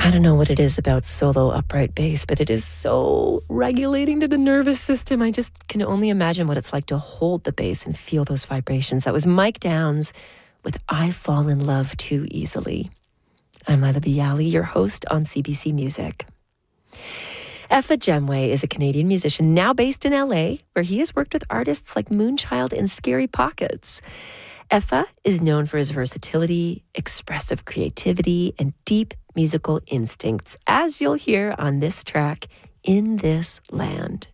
I don't know what it is about solo upright bass, but it is so regulating to the nervous system. I just can only imagine what it's like to hold the bass and feel those vibrations. That was Mike Downs with I Fall in Love Too Easily. I'm Lila Bialy, your host on CBC Music. Effa Jemwe is a Canadian musician now based in LA, where he has worked with artists like Moonchild and Scary Pockets. Effa is known for his versatility, expressive creativity, and deep musical instincts, as you'll hear on this track, In This Land.